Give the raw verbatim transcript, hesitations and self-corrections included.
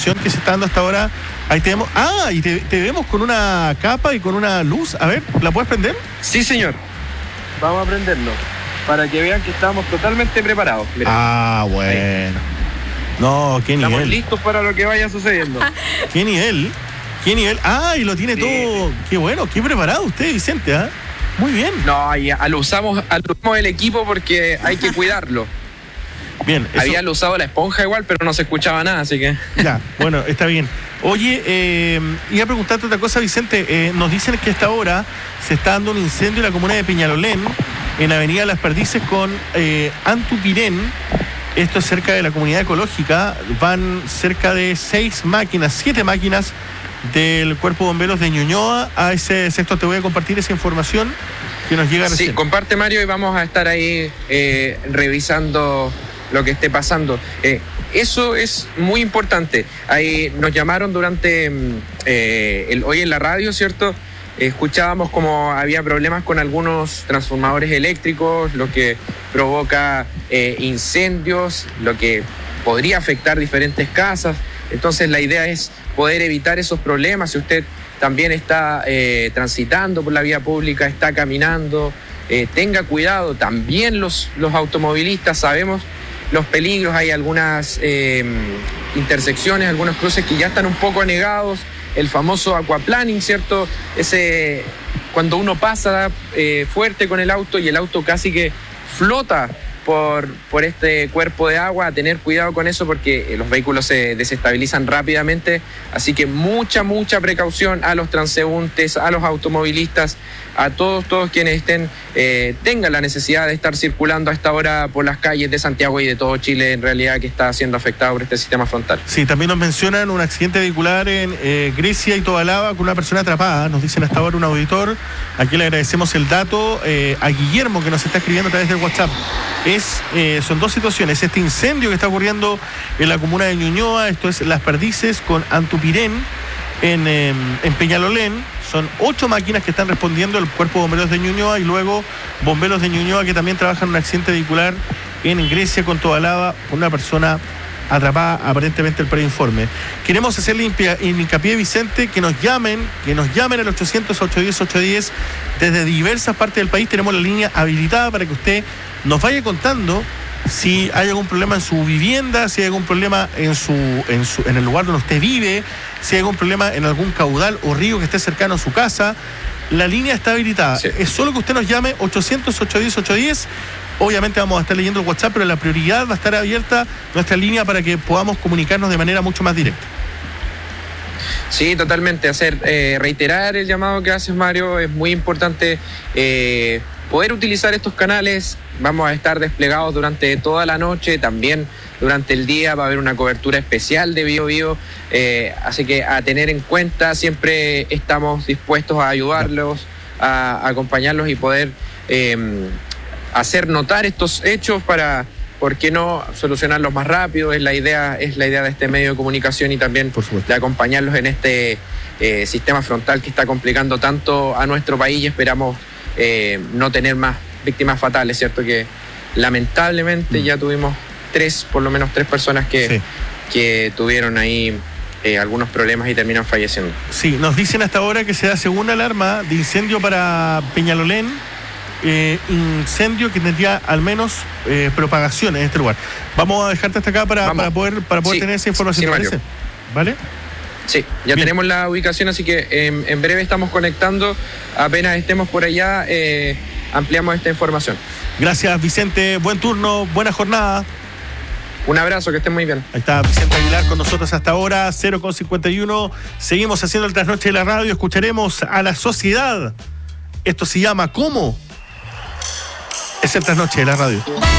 información que se está dando hasta ahora. Ahí te vemos. Ah, y te, te vemos con una capa y con una luz. A ver, ¿la puedes prender? Sí, señor. Vamos a prenderlo para que vean que estamos totalmente preparados. Mirá. Ah, bueno. Ahí. No, qué nivel. Estamos listos para lo que vaya sucediendo. Qué nivel. Qué nivel. Ah, y lo tiene sí. todo. Qué bueno, qué preparado usted, Vicente, ¿ah? ¿eh? Muy bien. No, y al usamos, al usamos el equipo porque hay que cuidarlo. Bien. Eso... Había usado la esponja igual, pero no se escuchaba nada, así que... Ya, bueno, está bien. Oye, eh, iba a preguntarte otra cosa, Vicente. Eh, nos dicen que a esta hora se está dando un incendio en la comuna de Peñalolén, en Avenida Las Perdices con eh, Antupirén. Esto es cerca de la comunidad ecológica. Van cerca de seis máquinas, siete máquinas del Cuerpo de Bomberos de Ñuñoa. A ese sexto te voy a compartir esa información que nos llega recién. Sí, comparte, Mario, y vamos a estar ahí eh, revisando lo que esté pasando. Eh, eso es muy importante. Ahí nos llamaron durante eh, el, hoy en la radio, ¿cierto? Escuchábamos como había problemas con algunos transformadores eléctricos, lo que provoca eh, incendios, lo que podría afectar diferentes casas. Entonces la idea es poder evitar esos problemas. Si usted también está eh, transitando por la vía pública, está caminando, eh, tenga cuidado. También los, los automovilistas sabemos los peligros. Hay algunas eh, intersecciones, algunos cruces que ya están un poco anegados. El famoso aquaplaning, ¿cierto? Ese, cuando uno pasa eh, fuerte con el auto y el auto casi que flota por, por este cuerpo de agua, a tener cuidado con eso porque los vehículos se desestabilizan rápidamente. Así que mucha, mucha precaución a los transeúntes, a los automovilistas, a todos, todos quienes estén, eh, tengan la necesidad de estar circulando a esta hora por las calles de Santiago y de todo Chile, en realidad, que está siendo afectado por este sistema frontal. Sí, también nos mencionan un accidente vehicular en eh, Grecia y Tobalaba con una persona atrapada. Nos dicen hasta ahora un auditor. Aquí le agradecemos el dato eh, a Guillermo, que nos está escribiendo a través del WhatsApp. Es, eh, son dos situaciones. Este incendio que está ocurriendo en la comuna de Ñuñoa, esto es Las Perdices con Antupirén, en, eh, en Peñalolén. Son ocho máquinas que están respondiendo el Cuerpo de Bomberos de Ñuñoa y luego bomberos de Ñuñoa que también trabajan en un accidente vehicular en Grecia con Tobalaba, con una persona atrapada, aparentemente el preinforme. Queremos hacerle hincapié, Vicente, que nos llamen, que nos llamen al ochocientos, ochocientos diez, ochocientos diez desde diversas partes del país. Tenemos la línea habilitada para que usted nos vaya contando si hay algún problema en su vivienda, si hay algún problema en su, en su, en el lugar donde usted vive, si hay algún problema en algún caudal o río que esté cercano a su casa. La línea está habilitada. Sí. Es solo que usted nos llame ochocientos, ochocientos diez, ochocientos diez. Obviamente vamos a estar leyendo el WhatsApp, pero la prioridad va a estar abierta nuestra línea para que podamos comunicarnos de manera mucho más directa. Sí, totalmente. Hacer eh, reiterar el llamado que haces, Mario. Es muy importante eh, poder utilizar estos canales. Vamos a estar desplegados durante toda la noche, también durante el día va a haber una cobertura especial de Bio Bio, eh, así que a tener en cuenta, siempre estamos dispuestos a ayudarlos, a, a acompañarlos y poder eh, hacer notar estos hechos para, ¿por qué no solucionarlos más rápido? Es la idea, es la idea de este medio de comunicación y también de acompañarlos en este eh, sistema frontal que está complicando tanto a nuestro país y esperamos eh, no tener más víctimas fatales, ¿cierto? Que lamentablemente mm. ya tuvimos tres, por lo menos tres personas que, sí. que tuvieron ahí eh, algunos problemas y terminan falleciendo. Sí, nos dicen hasta ahora que se da segunda alarma de incendio para Peñalolén, eh, incendio que tendría al menos eh, propagación en este lugar. Vamos a dejarte hasta acá para, para poder, para poder sí. tener esa información. Sí, Mario. ¿Vale? Sí, ya Bien. tenemos la ubicación, así que eh, en breve estamos conectando. Apenas estemos por allá, eh, ampliamos esta información. Gracias, Vicente. Buen turno, buena jornada. Un abrazo, que estén muy bien. Ahí está Vicente Aguilar con nosotros hasta ahora, cero con cincuenta y uno. Seguimos haciendo el trasnoche de la radio. Escucharemos a la sociedad. Esto se llama ¿Cómo? Es el trasnoche de la radio.